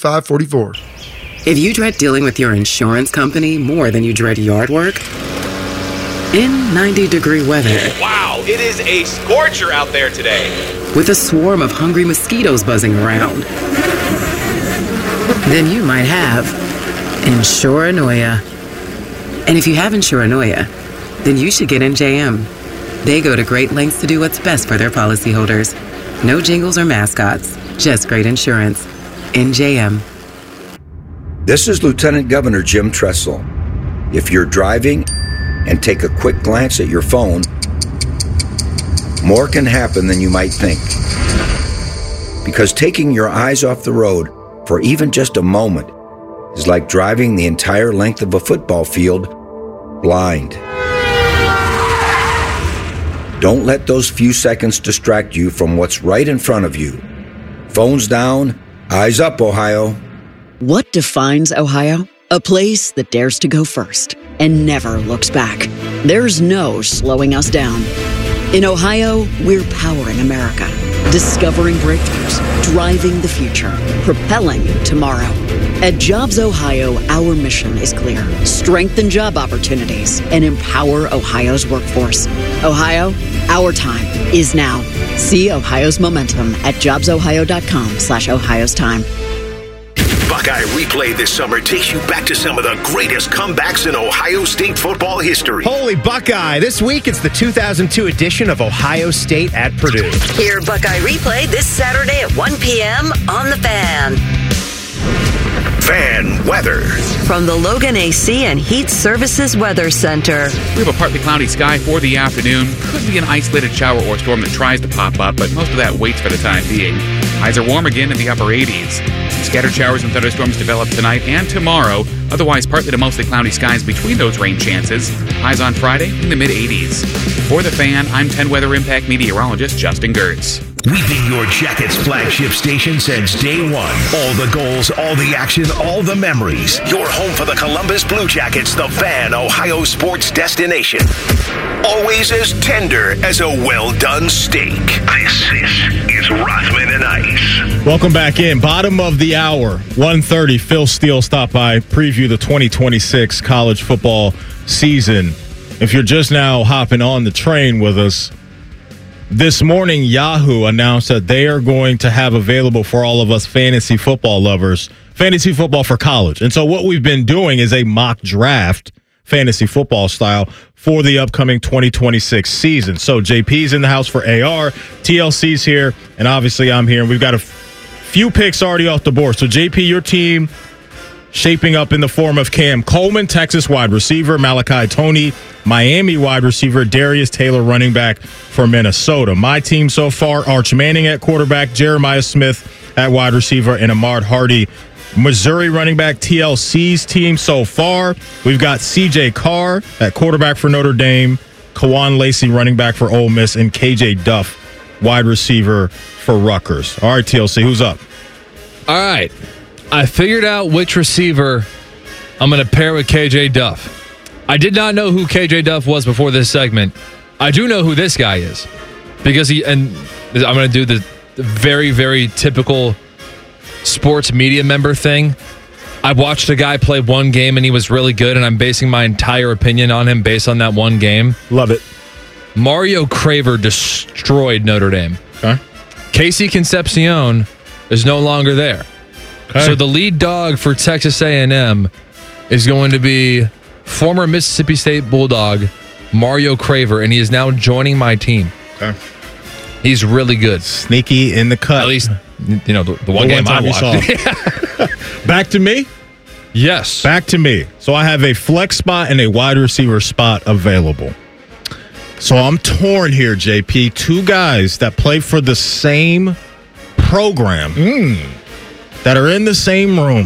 544. If you dread dealing with your insurance company more than you dread yard work, in 90-degree weather. Wow, it is a scorcher out there today. With a swarm of hungry mosquitoes buzzing around, then you might have Insuranoia. And if you have Insuranoia, then you should get NJM. They go to great lengths to do what's best for their policyholders. No jingles or mascots, just great insurance. NJM. This is Lieutenant Governor Jim Tressel. If you're driving and take a quick glance at your phone, more can happen than you might think. Because taking your eyes off the road for even just a moment is like driving the entire length of a football field blind. Don't let those few seconds distract you from what's right in front of you. Phones down, eyes up, Ohio. What defines Ohio? A place that dares to go first and never looks back. There's no slowing us down. In Ohio, we're powering America, discovering breakthroughs, driving the future, propelling tomorrow. At Jobs Ohio, our mission is clear. Strengthen job opportunities and empower Ohio's workforce. Ohio, our time is now. See Ohio's momentum at jobsohio.com/Ohio's time. Buckeye Replay this summer takes you back to some of the greatest comebacks in Ohio State football history. Holy Buckeye! This week it's the 2002 edition of Ohio State at Purdue. Hear Buckeye Replay this Saturday at 1 p.m. on The Fan. Fan weather. From the Logan AC and Heat Services Weather Center. We have a partly cloudy sky for the afternoon. Could be an isolated shower or storm that tries to pop up, but most of that waits for the time being. Highs are warm again in the upper 80s. Scattered showers and thunderstorms develop tonight and tomorrow. Otherwise, partly to mostly cloudy skies between those rain chances. Highs on Friday in the mid-80s. For The Fan, I'm 10 Weather Impact meteorologist Justin Gertz. We've been your Jackets flagship station since day one. All the goals, all the action, all the memories. Your home for the Columbus Blue Jackets, The Fan, Ohio sports destination. Always as tender as a well-done steak. This is Rothman and Ice. Welcome back in. Bottom of the hour, 1:30. Phil Steele stopped by, preview the 2026 college football season. If you're just now hopping on the train with us, this morning, Yahoo announced that they are going to have available for all of us fantasy football lovers, fantasy football for college. And so what we've been doing is a mock draft, fantasy football style, for the upcoming 2026 season. So JP's in the house for AR, TLC's here, and obviously I'm here. And we've got a few picks already off the board. So JP, your team shaping up in the form of Cam Coleman, Texas wide receiver, Malachi Toney, Miami wide receiver, Darius Taylor, running back for Minnesota. My team so far, Arch Manning at quarterback, Jeremiah Smith at wide receiver, and Ahmad Hardy, Missouri running back. TLC's team so far, we've got CJ Carr at quarterback for Notre Dame, Kawan Lacey running back for Ole Miss, and KJ Duff wide receiver for Rutgers. All right, TLC, who's up? All right. I figured out which receiver I'm going to pair with KJ Duff. I did not know who KJ Duff was before this segment. I do know who this guy is because I'm going to do the very, very typical sports media member thing. I watched a guy play one game and he was really good, and I'm basing my entire opinion on him based on that one game. Love it. Mario Craver destroyed Notre Dame. Okay. Casey Concepcion is no longer there. Okay. So the lead dog for Texas A&M is going to be former Mississippi State Bulldog Mario Craver, and he is now joining my team. Okay. He's really good. Sneaky in the cut. At least, you know, the one game I watched. Back to me? Yes. Back to me. So I have a flex spot and a wide receiver spot available. So I'm torn here, JP. Two guys that play for the same program that are in the same room.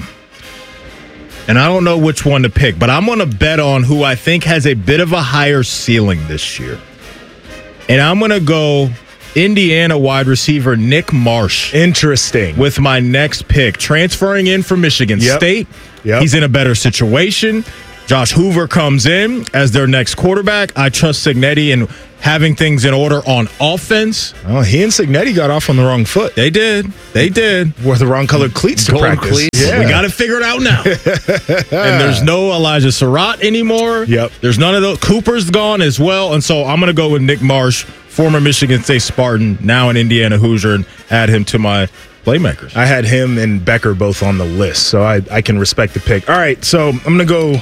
And I don't know which one to pick, but I'm going to bet on who I think has a bit of a higher ceiling this year. And I'm going to go Indiana wide receiver Nick Marsh. Interesting. With my next pick. Transferring in from Michigan State. He's in a better situation. Josh Hoover comes in as their next quarterback. I trust Cignetti in having things in order on offense. Oh, he and Cignetti got off on the wrong foot. They did. Wore the wrong colored cleats to Gold practice. cleats. Yeah. We got it figured out now. And there's no Elijah Surratt anymore. Yep. There's none of those. Cooper's gone as well. And so I'm going to go with Nick Marsh, former Michigan State Spartan, now an Indiana Hoosier, and add him to my playmakers. I had him and Becker both on the list, so I can respect the pick. All right, so I'm going to go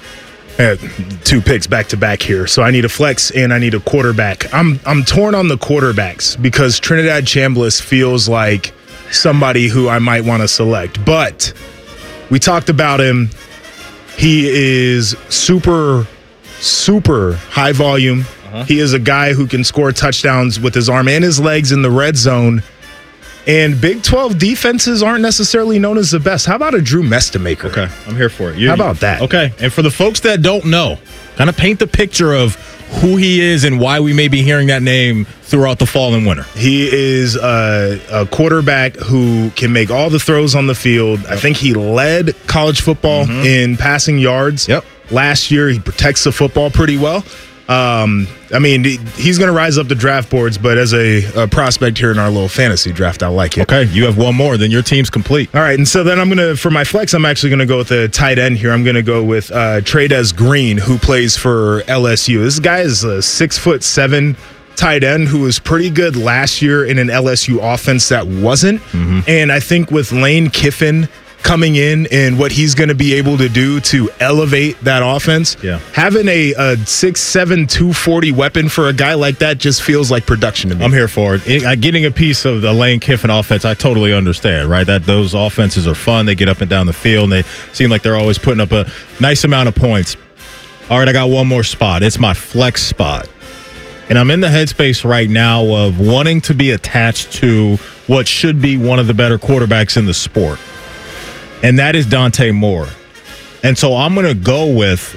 2 picks back-to-back here. So I need a flex and I need a quarterback. I'm torn on the quarterbacks because Trinidad Chambliss feels like somebody who I might want to select. But we talked about him. He is super, super high volume. He is a guy who can score touchdowns with his arm and his legs in the red zone. And Big 12 defenses aren't necessarily known as the best. How about a Drew Mestemaker? Okay, I'm here for it. How about that? Okay, and for the folks that don't know, kind of paint the picture of who he is and why we may be hearing that name throughout the fall and winter. He is a quarterback who can make all the throws on the field. I think he led college football in passing yards. Last year, he protects the football pretty well. I mean, he's going to rise up the draft boards, but as a prospect here in our little fantasy draft, I like it. Okay, you have one more, then your team's complete. All right, and so then for my flex, I'm actually going to go with a tight end here. I'm going to go with Trey'Dez Green, who plays for LSU. This guy is a 6'7" tight end who was pretty good last year in an LSU offense that wasn't. And I think with Lane Kiffin coming in and what he's going to be able to do to elevate that offense, having a 6'7", 240 weapon for a guy like that just feels like production to me. I'm here for it. Getting a piece of the Lane Kiffin offense, I totally understand, right? That those offenses are fun. They get up and down the field, and they seem like they're always putting up a nice amount of points. All right, I got one more spot. It's my flex spot. And I'm in the headspace right now of wanting to be attached to what should be one of the better quarterbacks in the sport. And that is Dante Moore. And so I'm going to go with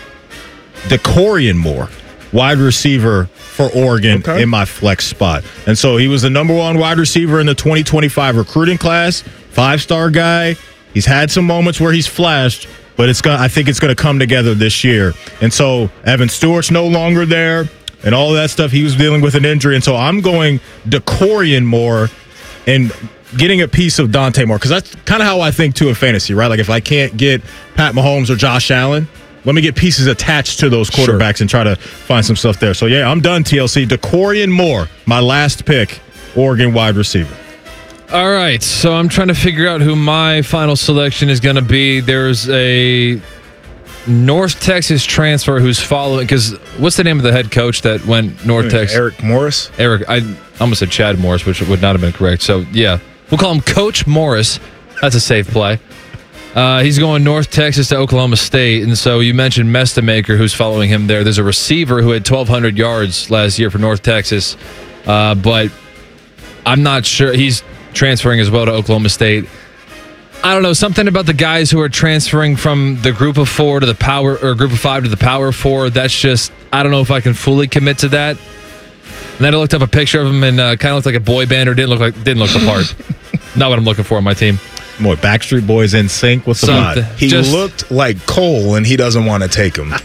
DeCorian Moore, wide receiver for Oregon, in my flex spot. And so he was the number 1 wide receiver in the 2025 recruiting class, 5-star guy. He's had some moments where he's flashed, but I think it's going to come together this year. And so Evan Stewart's no longer there and all of that stuff. He was dealing with an injury. And so I'm going DeCorian Moore and getting a piece of Dante Moore, because that's kind of how I think too in fantasy, right? Like if I can't get Pat Mahomes or Josh Allen, let me get pieces attached to those quarterbacks and try to find some stuff there. So yeah, I'm done, TLC. DeCorian Moore, my last pick, Oregon wide receiver. All right, so I'm trying to figure out who my final selection is going to be. There's a North Texas transfer who's following, because what's the name of the head coach that went North Texas? Eric Morris? I almost said Chad Morris, which would not have been correct. So, yeah, we'll call him Coach Morris. That's a safe play. He's going North Texas to Oklahoma State, and so you mentioned Mestemaker, who's following him there. There's a receiver who had 1,200 yards last year for North Texas, but I'm not sure. He's transferring as well to Oklahoma State. I don't know, something about the guys who are transferring from the group of 4 to the power, or group of 5 to the power 4. That's just, I don't know if I can fully commit to that. And then I looked up a picture of him and kind of looked like a boy band, or didn't look the part. Not what I'm looking for on my team. More Backstreet Boys in sync. What's the vibe? He looked like Cole, and he doesn't want to take him.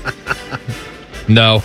No.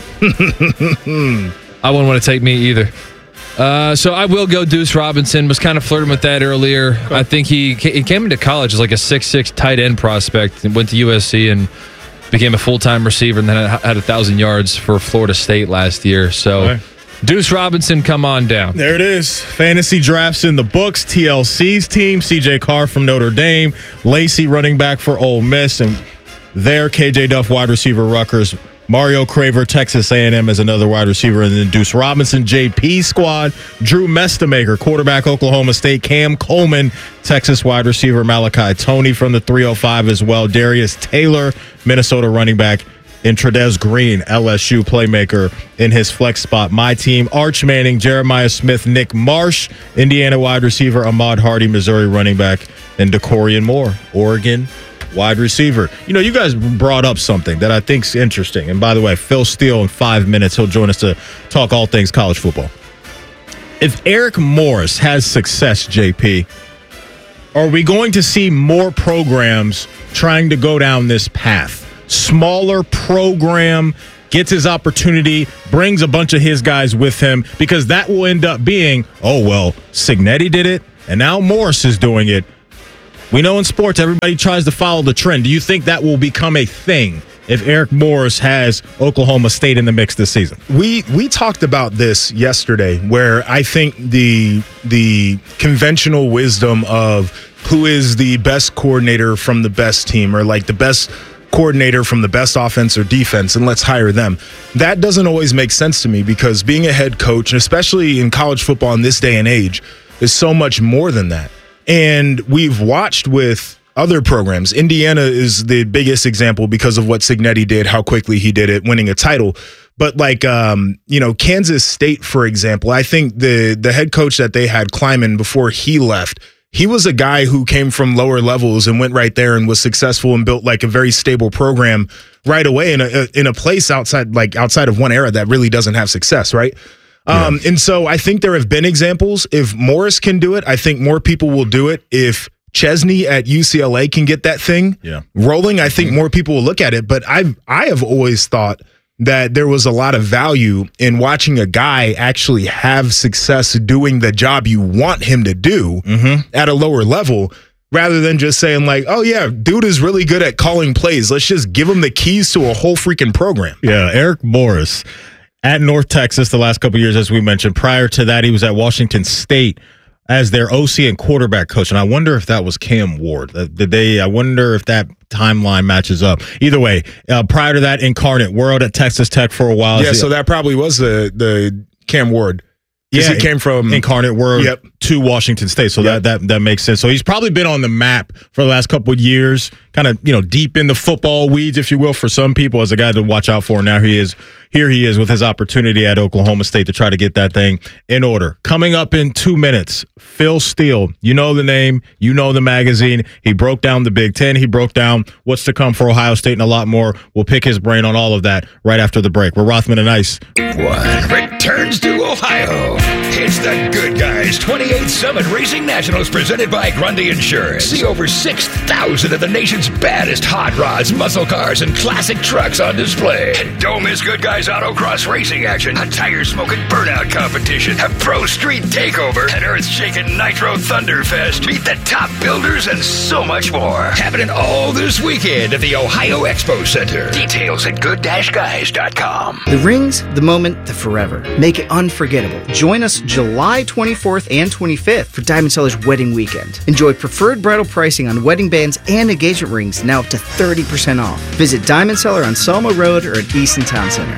I wouldn't want to take me either. So I will go Deuce Robinson. Was kind of flirting with that earlier. Okay. I think he came into college as like a 6'6" tight end prospect and went to USC and became a full-time receiver, and then had 1,000 yards for Florida State last year. So okay. Deuce Robinson, come on down. There it is. Fantasy drafts in the books. TLC's team, CJ Carr from Notre Dame, Lacey running back for Ole Miss, and there KJ Duff wide receiver Rutgers, Mario Craver, Texas A&M as another wide receiver, and then Deuce Robinson, JP squad, Drew Mestemaker, quarterback Oklahoma State, Cam Coleman, Texas wide receiver Malachi Toney from the 305 as well, Darius Taylor, Minnesota running back, and Trey'Dez Green, LSU playmaker in his flex spot. My team, Arch Manning, Jeremiah Smith, Nick Marsh, Indiana wide receiver Ahmad Hardy, Missouri running back, and DeCorian Moore, Oregon wide receiver. You know, you guys brought up something that I think's interesting. And by the way, Phil Steele in 5 minutes, he'll join us to talk all things college football. If Eric Morris has success, JP, are we going to see more programs trying to go down this path smaller program, gets his opportunity, brings a bunch of his guys with him, because that will end up being, oh, well, Cignetti did it, and now Morris is doing it. We know in sports, everybody tries to follow the trend. Do you think that will become a thing if Eric Morris has Oklahoma State in the mix this season? We talked about this yesterday, where I think the conventional wisdom of who is the best coordinator from the best team, or like the best coordinator from the best offense or defense, and let's hire them. That doesn't always make sense to me, because being a head coach, and especially in college football in this day and age, is so much more than that. And we've watched with other programs. Indiana is the biggest example because of what Cignetti did, how quickly he did it, winning a title. But like, Kansas State, for example, I think the head coach that they had, Kleiman, before he left, he was a guy who came from lower levels and went right there and was successful and built like a very stable program right away in a place outside of one era that really doesn't have success, right? Yeah. And so I think there have been examples. If Morris can do it, I think more people will do it. If Chesney at UCLA can get that thing rolling, I think more people will look at it. But I have always thought that there was a lot of value in watching a guy actually have success doing the job you want him to do at a lower level, rather than just saying like, oh yeah, dude is really good at calling plays, let's just give him the keys to a whole freaking program. Yeah, Eric Morris at North Texas the last couple of years, as we mentioned. Prior to that, he was at Washington State as their OC and quarterback coach. And I wonder if that was Cam Ward. I wonder if that timeline matches up. Either way, prior to that, Incarnate World at Texas Tech for a while. Yeah, so that probably was the Cam Ward. Yeah, he came from Incarnate World to Washington State, so that makes sense. So he's probably been on the map for the last couple of years, kind of deep in the football weeds, if you will, for some people, as a guy to watch out for. Now here he is with his opportunity at Oklahoma State to try to get that thing in order. Coming up in 2 minutes, Phil Steele. You know the name, you know the magazine. He broke down the Big Ten. He broke down what's to come for Ohio State and a lot more. We'll pick his brain on all of that right after the break. We're Rothman and Ice. One returns to Ohio. It's the Good Guys 28th Summit Racing Nationals presented by Grundy Insurance. See over 6,000 of the nation's baddest hot rods, muscle cars, and classic trucks on display. And don't miss Good Guys Autocross racing action, a tire-smoking burnout competition, a pro street takeover, an earth-shaking Nitro Thunderfest. Meet the top builders and so much more. Happening all this weekend at the Ohio Expo Center. Details at good-guys.com. The rings, the moment, the forever. Make it unforgettable. Join us July 24th and 25th for Diamond Seller's Wedding Weekend. Enjoy preferred bridal pricing on wedding bands and engagement rings, now up to 30% off. Visit Diamond Seller on Selma Road or at Easton Town Center.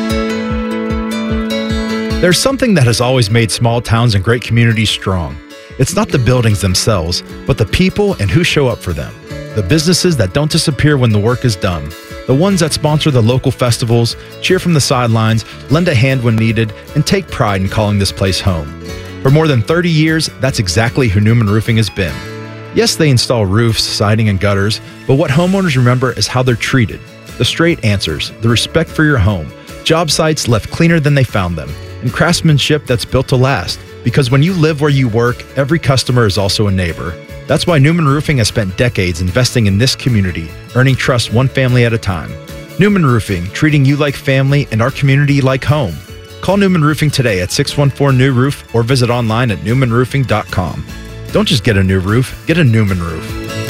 There's something that has always made small towns and great communities strong. It's not the buildings themselves, but the people and who show up for them. The businesses that don't disappear when the work is done. The ones that sponsor the local festivals, cheer from the sidelines, lend a hand when needed, and take pride in calling this place home. For more than 30 years, that's exactly who Newman Roofing has been. Yes, they install roofs, siding, and gutters, but what homeowners remember is how they're treated. The straight answers, the respect for your home, job sites left cleaner than they found them, and craftsmanship that's built to last. Because when you live where you work, every customer is also a neighbor. That's why Newman Roofing has spent decades investing in this community, earning trust one family at a time. Newman Roofing, treating you like family and our community like home. Call Newman Roofing today at 614-NEW-ROOF or visit online at newmanroofing.com. Don't just get a new roof, get a Newman roof.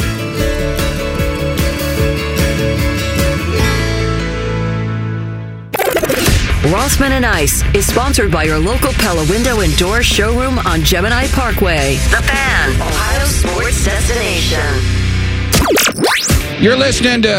Rothman and Ice is sponsored by your local Pella Window and Door showroom on Gemini Parkway. The Fan, Ohio sports destination. You're listening to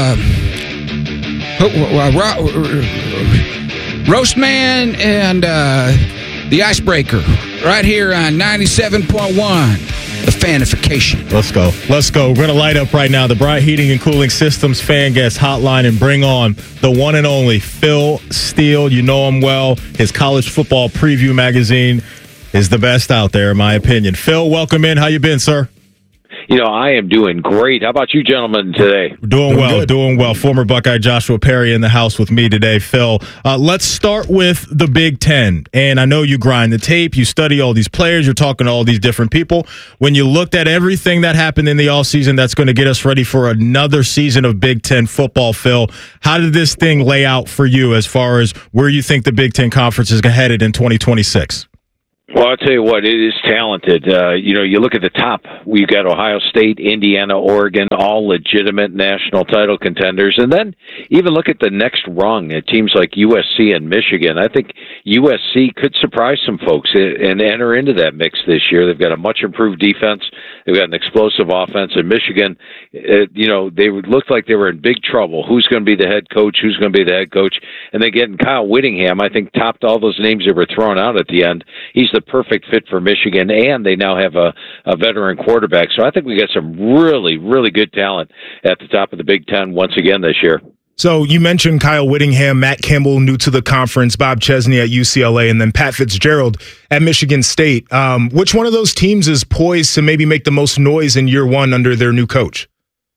Roast Man and the Icebreaker right here on 97.1. The Fanification. Let's go. We're going to light up right now the Bright Heating and Cooling Systems fan guest hotline and bring on the one and only Phil Steele. You know him well. His college football preview magazine is the best out there, in my opinion. Phil, welcome in. How you been, sir? I am doing great. How about you gentlemen today? Doing well. Former Buckeye Joshua Perry in the house with me today, Phil. Let's start with the Big Ten. And I know you grind the tape, you study all these players, you're talking to all these different people. When you looked at everything that happened in the offseason that's going to get us ready for another season of Big Ten football, Phil, how did this thing lay out for you as far as where you think the Big Ten Conference is headed in 2026? Well, I'll tell you what, it is talented. You look at the top, we've got Ohio State, Indiana, Oregon, all legitimate national title contenders. And then even look at the next rung at teams like USC and Michigan. I think USC could surprise some folks and enter into that mix this year. They've got a much improved defense. They've got an explosive offense. And Michigan, they looked like they were in big trouble. Who's going to be the head coach? Who's going to be the head coach? And they getting Kyle Whittingham, I think, topped all those names that were thrown out at the end. He's the perfect fit for Michigan, and they now have a veteran quarterback. So I think we got some really, really good talent at the top of the Big Ten once again this year. So you mentioned Kyle Whittingham, Matt Campbell, new to the conference, Bob Chesney at UCLA, and then Pat Fitzgerald at Michigan State. Which one of those teams is poised to maybe make the most noise in year one under their new coach?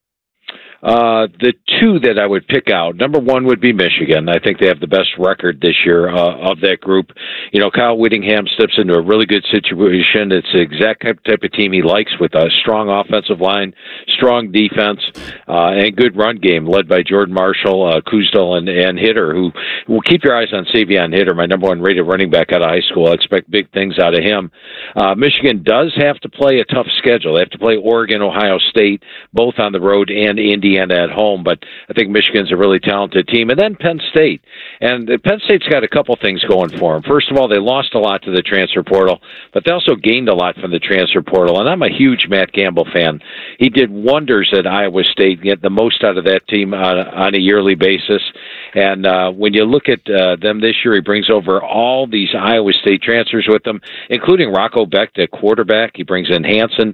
The two that I would pick out, number one would be Michigan. I think they have the best record this year of that group. Kyle Whittingham steps into a really good situation. It's the exact type of team he likes, with a strong offensive line, strong defense, and good run game led by Jordan Marshall, Kuzdal, and Hitter, who will keep your eyes on Savion Hitter, my number one rated running back out of high school. I expect big things out of him. Michigan does have to play a tough schedule. They have to play Oregon, Ohio State, both on the road, and Indiana at home, but I think Michigan's a really talented team. And then Penn State. And Penn State's got a couple things going for them. First of all, they lost a lot to the transfer portal, but they also gained a lot from the transfer portal. And I'm a huge Matt Campbell fan. He did wonders at Iowa State, get the most out of that team on a yearly basis. And when you look at them this year, he brings over all these Iowa State transfers with them, including Rocco Becht at quarterback. He brings in Hansen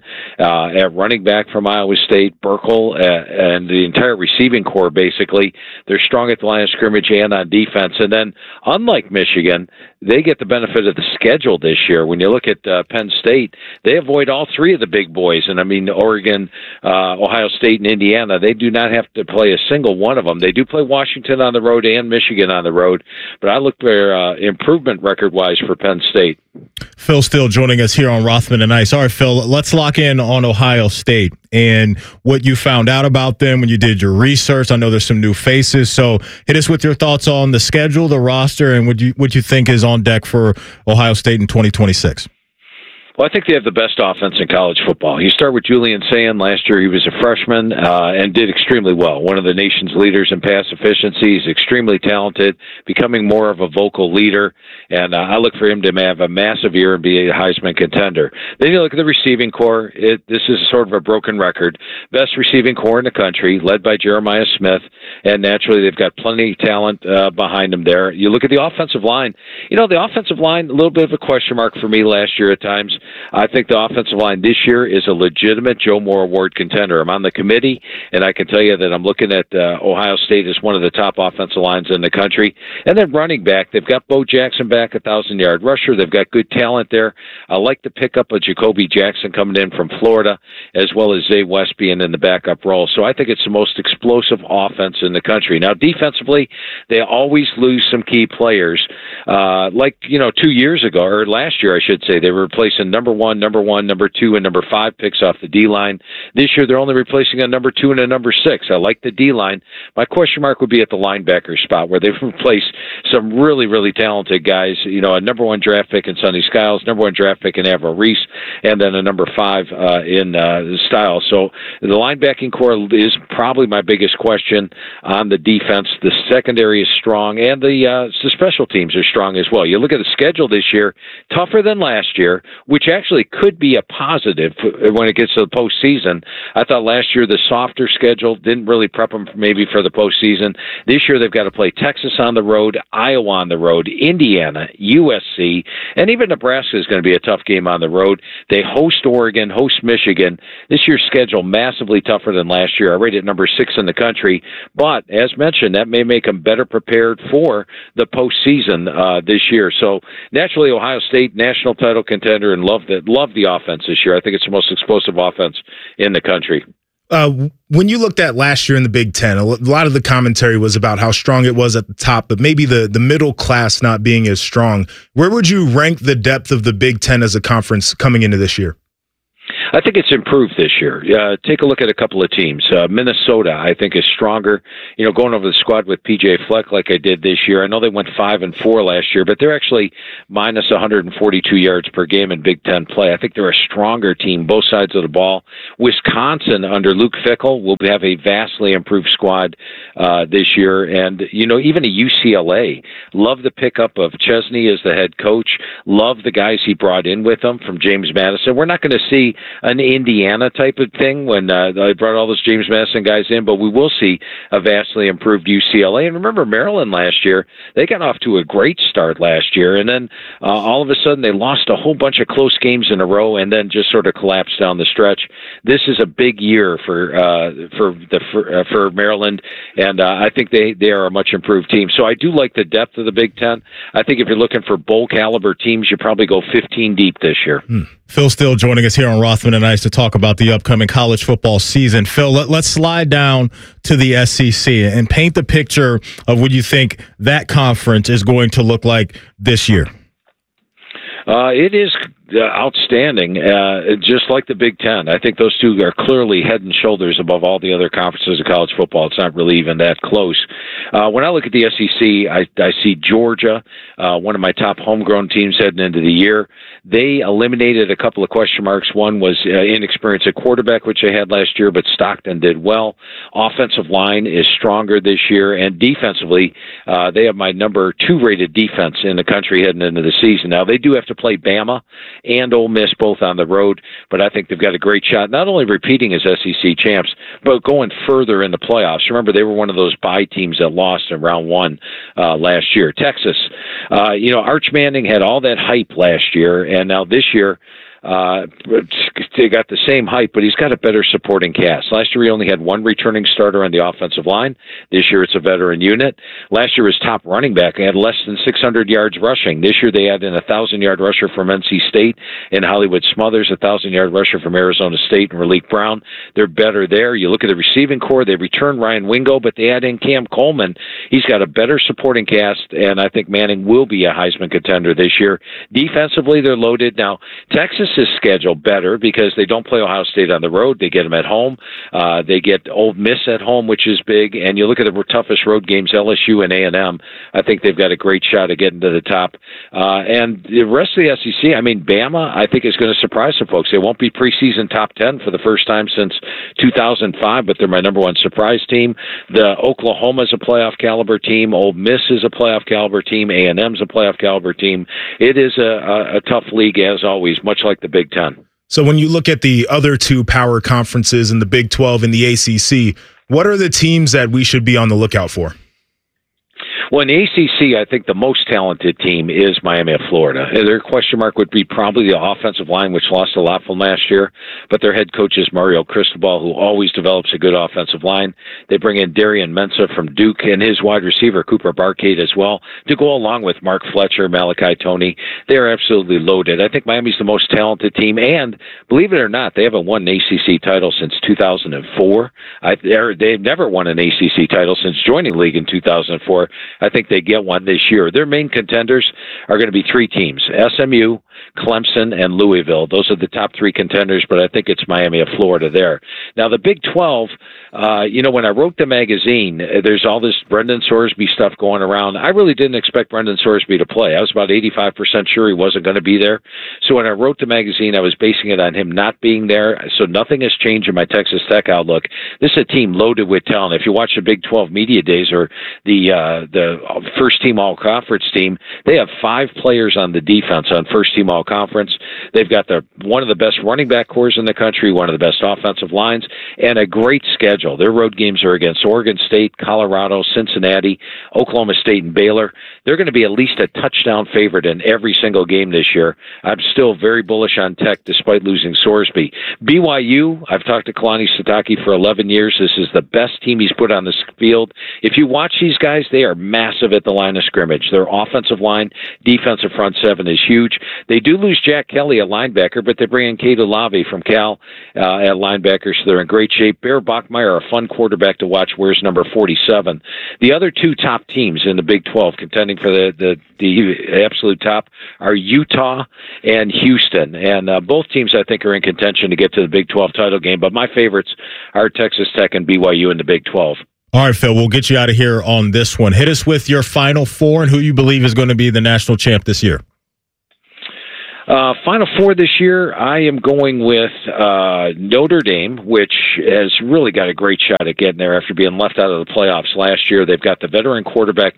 at running back from Iowa State, Burkle, and the entire receiving core, basically. They're strong at the line of scrimmage and on defense. And then, unlike Michigan, they get the benefit of the schedule this year. When you look at Penn State, they avoid all three of the big boys. And I mean, Oregon, Ohio State, and Indiana, they do not have to play a single one of them. They do play Washington on the road and Michigan on the road, but I look for improvement record-wise for Penn State. Phil Steele joining us here on Rothman and Ice. All right, Phil, let's lock in on Ohio State and what you found out about them when you did your research. I know there's some new faces, so hit us with your thoughts on the schedule, the roster, and what you think is on deck for Ohio State in 2026. Well, I think they have the best offense in college football. You start with Julian Sayin. Last year he was a freshman and did extremely well. One of the nation's leaders in pass efficiency. He's extremely talented, becoming more of a vocal leader, and I look for him to have a massive year and be a Heisman contender. Then you look at the receiving core. This is sort of a broken record. Best receiving core in the country, led by Jeremiah Smith, and naturally they've got plenty of talent behind them there. You look at the offensive line. The offensive line, a little bit of a question mark for me last year at times. I think the offensive line this year is a legitimate Joe Moore Award contender. I'm on the committee, and I can tell you that I'm looking at Ohio State as one of the top offensive lines in the country. And then running back, they've got Bo Jackson back, 1,000-yard rusher. They've got good talent there. I like to pick up a Jacoby Jackson coming in from Florida, as well as Zay West being in the backup role. So I think it's the most explosive offense in the country. Now, defensively, they always lose some key players. 2 years ago, or last year, I should say, they were replacing number 1, number 2, and number 5 picks off the D-line. This year, they're only replacing a number 2 and a number 6. I like the D-line. My question mark would be at the linebacker spot, where they've replaced some really, really talented guys. A number 1 draft pick in Sonny Skiles, number 1 draft pick in Avril Reese, and then a number 5 in Styles. So the linebacking core is probably my biggest question on the defense. The secondary is strong, and the special teams are strong as well. You look at the schedule this year, tougher than last year, which actually could be a positive when it gets to the postseason. I thought last year the softer schedule didn't really prep them maybe for the postseason. This year they've got to play Texas on the road, Iowa on the road, Indiana, USC, and even Nebraska is going to be a tough game on the road. They host Oregon, host Michigan. This year's schedule massively tougher than last year. I rate it number 6 in the country, but as mentioned, that may make them better prepared for the postseason this year. So naturally, Ohio State, national title contender and Love the offense this year. I think it's the most explosive offense in the country. When you looked at last year in the Big Ten, a lot of the commentary was about how strong it was at the top, but maybe the middle class not being as strong. Where would you rank the depth of the Big Ten as a conference coming into this year? I think it's improved this year. Take a look at a couple of teams. Minnesota, I think, is stronger. Going over the squad with P.J. Fleck like I did this year. I know they went 5-4 last year, but they're actually minus 142 yards per game in Big Ten play. I think they're a stronger team, both sides of the ball. Wisconsin, under Luke Fickell, will have a vastly improved squad this year. And, even a UCLA, love the pickup of Chesney as the head coach. Love the guys he brought in with him from James Madison. We're not going to see an Indiana type of thing when I brought all those James Madison guys in, but we will see a vastly improved UCLA. And remember Maryland last year, they got off to a great start last year, and then all of a sudden they lost a whole bunch of close games in a row and then just sort of collapsed down the stretch. This is a big year for Maryland, and I think they are a much improved team. So I do like the depth of the Big Ten. I think if you're looking for bowl caliber teams, you probably go 15 deep this year. Phil Steele joining us here on Rothman and Ice to talk about the upcoming college football season. Phil, let's slide down to the SEC and paint the picture of what you think that conference is going to look like this year. It is outstanding, just like the Big Ten. I think those two are clearly head and shoulders above all the other conferences of college football. It's not really even that close. When I look at the SEC, I see Georgia, one of my top homegrown teams heading into the year. They eliminated a couple of question marks. One was inexperience at quarterback, which they had last year, but Stockton did well. Offensive line is stronger this year, and defensively, they have my number 2 rated defense in the country heading into the season. Now, they do have to play Bama and Ole Miss both on the road, but I think they've got a great shot, not only repeating as SEC champs, but going further in the playoffs. Remember, they were one of those bye teams that lost in round 1 last year. Texas, Arch Manning had all that hype last year, and now this year, they got the same hype, but he's got a better supporting cast. Last year, he only had one returning starter on the offensive line. This year, it's a veteran unit. Last year, his top running back had less than 600 yards rushing. This year, they had in a 1,000-yard rusher from NC State and Hollywood Smothers, a 1,000-yard rusher from Arizona State and Raleek Brown. They're better there. You look at the receiving core, they return Ryan Wingo, but they add in Cam Coleman. He's got a better supporting cast, and I think Manning will be a Heisman contender this year. Defensively, they're loaded. Now, Texas is scheduled better because they don't play Ohio State on the road. They get them at home. They get Ole Miss at home, which is big. And you look at the toughest road games, LSU and A&M. I think they've got a great shot at getting to the top. And the rest of the SEC, Bama, I think is going to surprise some folks. They won't be preseason top 10 for the first time since 2005, but they're my number 1 surprise team. The Oklahoma's a playoff caliber team. Ole Miss is a playoff caliber team. A&M's a playoff caliber team. It is a tough league, as always, much like the Big Ten. So when you look at the other 2 power conferences in the Big 12 and the ACC, what are the teams that we should be on the lookout for? Well, in the ACC, I think the most talented team is Miami of Florida. Their question mark would be probably the offensive line, which lost a lot from last year, but their head coach is Mario Cristobal, who always develops a good offensive line. They bring in Darian Mensah from Duke and his wide receiver, Cooper Barcade, as well, to go along with Mark Fletcher, Malachi Toney. They're absolutely loaded. I think Miami's the most talented team, and believe it or not, they haven't won an ACC title since 2004. They've never won an ACC title since joining the league in 2004. I think they get one this year. Their main contenders are going to be 3 teams: SMU, Clemson, and Louisville. Those are the top 3 contenders, but I think it's Miami of Florida there. Now, the Big 12, when I wrote the magazine, there's all this Brendan Sorsby stuff going around. I really didn't expect Brendan Sorsby to play. I was about 85% sure he wasn't going to be there. So when I wrote the magazine, I was basing it on him not being there. So nothing has changed in my Texas Tech outlook. This is a team loaded with talent. If you watch the Big 12 media days or the first-team all-conference team, they have 5 players on the defense on first-team all-conference. They've got one of the best running back cores in the country, one of the best offensive lines, and a great schedule. Their road games are against Oregon State, Colorado, Cincinnati, Oklahoma State, and Baylor. They're going to be at least a touchdown favorite in every single game this year. I'm still very bullish on Tech despite losing Sorsby. BYU, I've talked to Kalani Sitake for 11 years. This is the best team he's put on the field. If you watch these guys, they are massive at the line of scrimmage. Their offensive line, defensive front 7 is huge. They do lose Jack Kelly, a linebacker, but they bring in Kate Olave from Cal at linebacker, so they're in great shape. Bear Bachmeier, a fun quarterback to watch, wears number 47. The other two top teams in the Big 12 contending for the absolute top are Utah and Houston. And both teams, I think, are in contention to get to the Big 12 title game. But my favorites are Texas Tech and BYU in the Big 12. All right, Phil, we'll get you out of here on this one. Hit us with your Final Four and who you believe is going to be the national champ this year. Final Four this year, I am going with Notre Dame, which has really got a great shot at getting there after being left out of the playoffs last year. They've got the veteran quarterback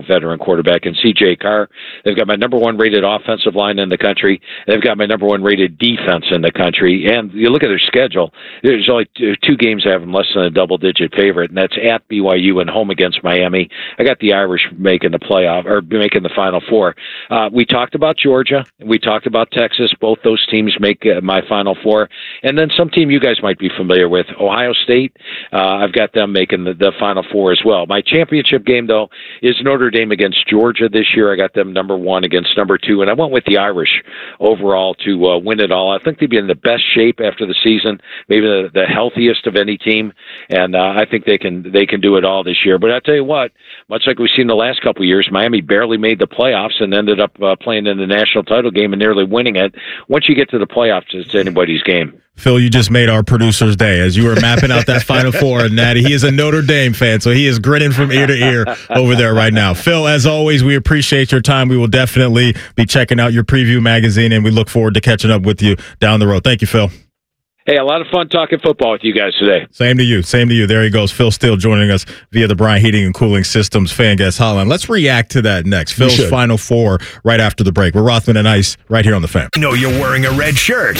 in C.J. Carr. They've got my number one rated offensive line in the country. They've got my number one rated defense in the country. And you look at their schedule, there's only two games that have them less than a double-digit favorite, and that's at BYU and home against Miami. I got the Irish making the playoff, or making the Final Four. We talked about Georgia. We talked about Texas. Both those teams make my Final Four. And then some team you guys might be familiar with, Ohio State. I've got them making the Final Four as well. My championship game, though, is Notre Dame against Georgia this year. I got them number one against number two, and I went with the Irish overall to win it all. I think they'd be in the best shape after the season, maybe the healthiest of any team, and I think they can do it all this year. But I tell you what, much like we've seen the last couple of years, Miami barely made the playoffs and ended up playing in the national title game and nearly winning it. Once you get to the playoffs, it's anybody's game. Phil, you just made our producer's day as you were mapping out that Final Four. And Natty, he is a Notre Dame fan, so he is grinning from ear to ear over there right now. Phil, as always, we appreciate your time. We will definitely be checking out your preview magazine, and we look forward to catching up with you down the road. Thank you, Phil. Hey, a lot of fun talking football with you guys today. Same to you. Same to you. There he goes. Phil Steele joining us via the Bryant Heating and Cooling Systems fan guest hotline. Let's react to that next. Phil's Final Four right after the break. We're Rothman and Ice right here on The Fan. Know you're wearing a red shirt.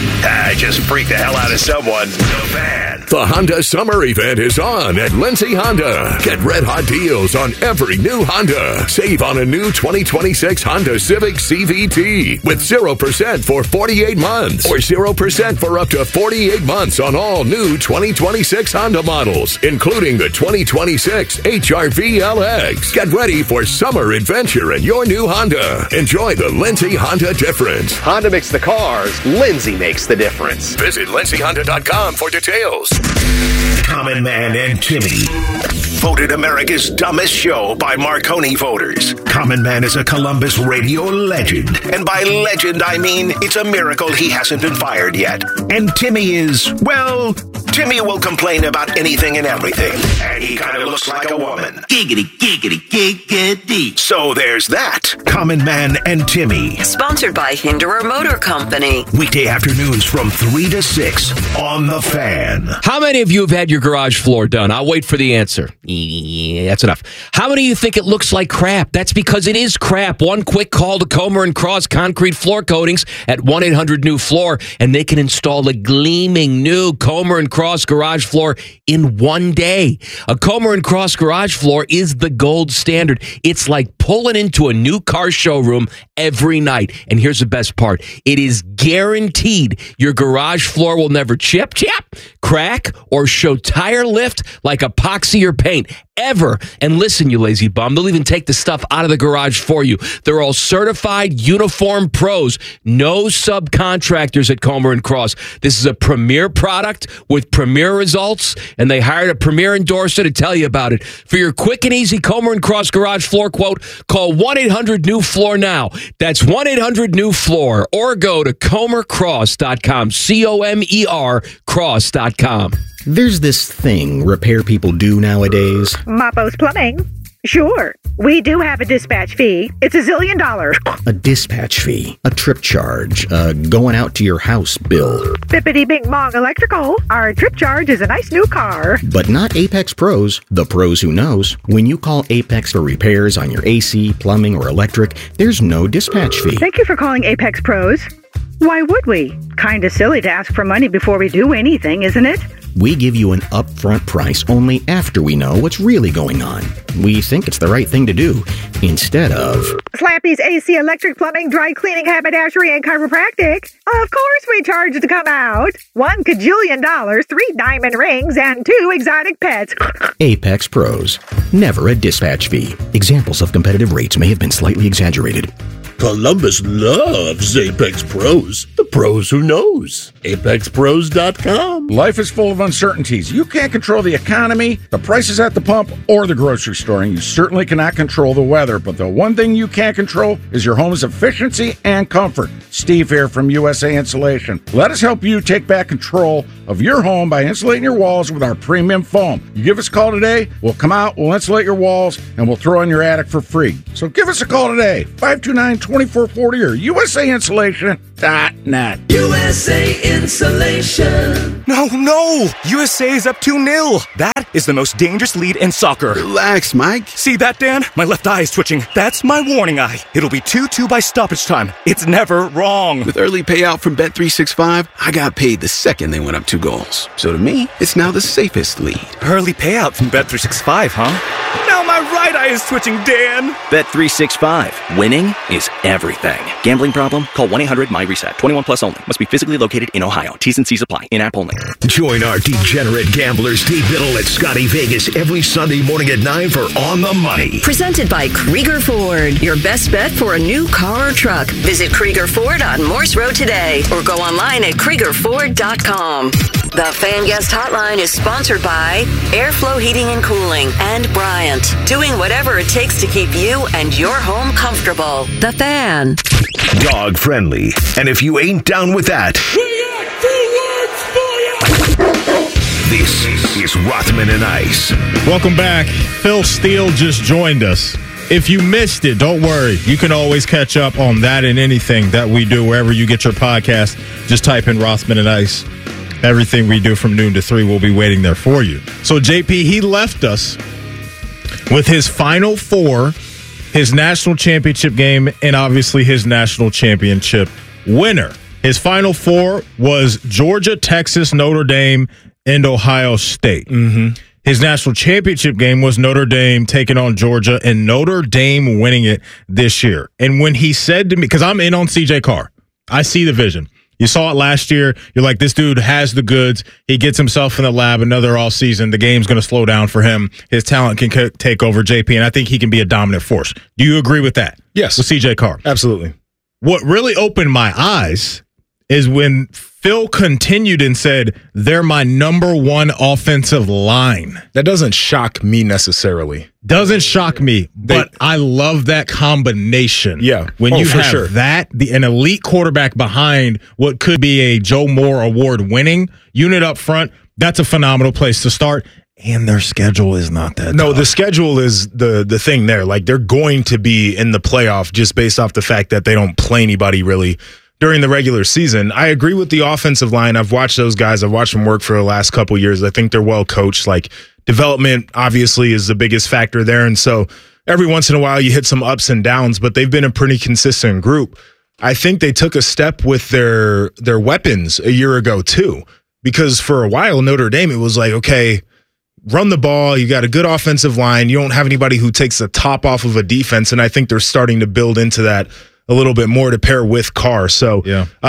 Just freak the hell out of someone. The Fan. The Honda Summer Event is on at Lindsay Honda. Get red-hot deals on every new Honda. Save on a new 2026 Honda Civic CVT with 0% for 48 months or 0% for up to 48 months on all new 2026 Honda models, including the 2026 HR-V LX. Get ready for summer adventure in your new Honda. Enjoy the Lindsay Honda difference. Honda makes the cars. Lindsay makes the difference. Visit lindsayhonda.com for details. Common Man and Timmy. Voted America's dumbest show by Marconi voters. Common Man is a Columbus radio legend. And by legend, I mean it's a miracle he hasn't been fired yet. And Timmy is, well, Timmy will complain about anything and everything. And he kind of looks like a woman. Giggity, giggity, giggity. So there's that. Common Man and Timmy. Sponsored by Hinderer Motor Company. Weekday afternoons from 3 to 6 on The Fan. How many of you have had your garage floor done? I'll wait for the answer. Yeah, that's enough. How many of you think it looks like crap? That's because it is crap. One quick call to Comer & Cross Concrete Floor Coatings at 1-800-NEW-FLOOR, and they can install a gleaming new Comer & Cross garage floor in one day. A Comer & Cross garage floor is the gold standard. It's like pulling into a new car showroom every night. And here's the best part. It is guaranteed your garage floor will never chip, crack, or show tire lift like epoxy or paint ever. And listen, you lazy bum, they'll even take the stuff out of the garage for you. They're all certified uniform pros. No subcontractors at Comer & Cross. This is a premier product with premier results, and they hired a premier endorser to tell you about it. For your quick and easy Comer & Cross garage floor quote, call 1-800-NEW-FLOOR now. That's 1-800-NEW-FLOOR, or go to comercross.com, C-O-M-E-R cross.com. There's this thing repair people do nowadays. Mapo's Plumbing. Sure, we do have a dispatch fee. It's $1 zillion. A dispatch fee, a trip charge, going out to your house bill. Bippity Bing Bong Electrical. Our trip charge is a nice new car. But not Apex Pros, the pros who knows. When you call Apex for repairs on your AC, plumbing, or electric, there's no dispatch fee. Thank you for calling Apex Pros. Why would we? Kinda silly to ask for money before we do anything, isn't it? We give you an upfront price only after we know what's really going on. We think it's the right thing to do, instead of Slappy's AC, electric, plumbing, dry cleaning, haberdashery, and chiropractic. Of course we charge to come out. $1 kajillion, 3 diamond rings, and 2 exotic pets. Apex Pros. Never a dispatch fee. Examples of competitive rates may have been slightly exaggerated. Columbus loves Apex Pros. The pros who knows. ApexPros.com. Life is full of uncertainties. You can't control the economy, the prices at the pump, or the grocery store, and you certainly cannot control the weather. But the one thing you can control is your home's efficiency and comfort. Steve here from USA Insulation. Let us help you take back control of your home by insulating your walls with our premium foam. You give us a call today, we'll come out, we'll insulate your walls, and we'll throw in your attic for free. So give us a call today, 529-2440 or USAinsulation.net. USA Insulation. No! USA is up 2-0. That is the most dangerous lead in soccer. Relax, Mike. See that, Dan? My left eye is twitching. That's my warning eye. It'll be 2-2 by stoppage time. It's never wrong. With early payout from Bet365, I got paid the second they went up 2 goals. So to me, it's now the safest lead. Early payout from Bet365, huh? Now my right eye is twitching, Dan. Bet365. Winning is everything. Gambling problem? Call 1-800-MY-RESET. 21 plus only. Must be physically located in Ohio. T's and C's apply. In-app only. Join our degenerate gamblers Steve Biddle at Scotty Vegas every Sunday morning at 9 for On the Money. Presented by Krieger Ford. Your best bet for a new car or truck. Visit Krieger Ford on Morse Road today or go online at KriegerFord.com. The Fan Guest Hotline is sponsored by Airflow Heating and Cooling and Bryant. Doing whatever it takes to keep you and your home comfortable. The Fan. Dog friendly. And if you ain't down with that, this is Rothman and Ice. Welcome back. Phil Steele just joined us. If you missed it, don't worry. You can always catch up on that and anything that we do wherever you get your podcast. Just type in Rothman and Ice. Everything we do from noon to 3 will be waiting there for you. So JP, he left us with his Final Four, his national championship game, and obviously his national championship winner. His Final Four was Georgia, Texas, Notre Dame, and Ohio State. His national championship game was Notre Dame taking on Georgia, and Notre Dame winning it this year. And when he said to me, because I'm in on CJ Carr, I see the vision. You saw it last year. You're like, this dude has the goods. He gets himself in the lab another all season. The game's going to slow down for him. His talent can take over JP, and I think he can be a dominant force. Do you agree with that? Yes. With CJ Carr? Absolutely. What really opened my eyes is when Phil continued and said, they're my number one offensive line. That doesn't shock me necessarily. Doesn't shock me, but I love that combination. Yeah. When you for have sure. that, an elite quarterback behind what could be a Joe Moore award-winning unit up front, that's a phenomenal place to start. And their schedule is not that No, tough. the schedule is the thing there. Like, they're going to be in the playoff just based off the fact that they don't play anybody really during the regular season. I agree with the offensive line. I've watched those guys. I've watched them work for the last couple years. I think they're well coached. Like, development obviously is the biggest factor there. And so every once in a while you hit some ups and downs, but they've been a pretty consistent group. I think they took a step with their weapons a year ago too, because for a while Notre Dame, it was like, okay, run the ball. You got a good offensive line. You don't have anybody who takes the top off of a defense. And I think they're starting to build into that a little bit more to pair with Carr. So